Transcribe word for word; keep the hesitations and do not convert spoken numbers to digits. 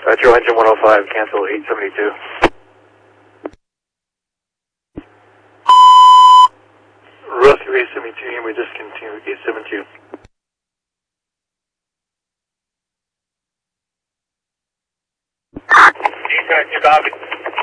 Retro engine one oh five, cancel eight seventy-two. Rescue eight seventy-two, we discontinue eight seventy-two. eight seventy-two, copy.